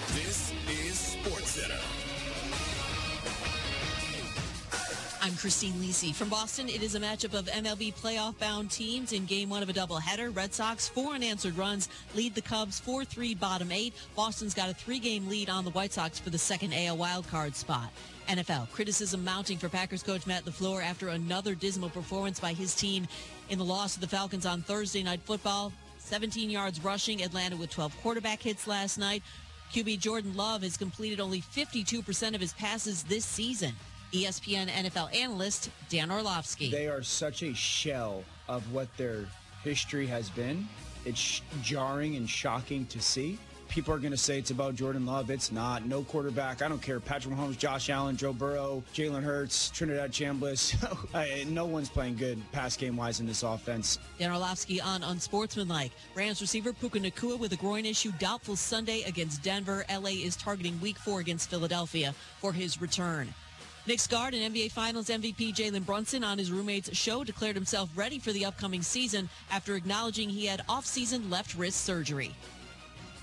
This is SportsCenter. I'm Christine Lisi. From Boston, it is a matchup of MLB playoff-bound teams in Game 1 of a doubleheader. Red Sox, 4 unanswered runs, lead the Cubs 4-3, bottom 8. Boston's got a 3-game lead on the White Sox for the second AL wildcard spot. NFL, criticism mounting for Packers coach Matt LaFleur after another dismal performance by his team in the loss to the Falcons on Thursday Night Football. 17 yards rushing, Atlanta with 12 quarterback hits last night. QB Jordan Love has completed only 52% of his passes this season. ESPN NFL analyst Dan Orlovsky. They are such a shell of what their history has been. It's jarring and shocking to see. People are going to say it's about Jordan Love. It's not. No quarterback. I don't care. Patrick Mahomes, Josh Allen, Joe Burrow, Jalen Hurts, Trinidad Chambliss. No one's playing good pass game-wise in this offense. Dan Orlovsky on Unsportsmanlike. Rams receiver Puka Nacua with a groin issue, doubtful Sunday against Denver. LA is targeting Week 4 against Philadelphia for his return. Knicks guard and NBA Finals MVP Jalen Brunson on his roommate's show declared himself ready for the upcoming season after acknowledging he had off-season left wrist surgery.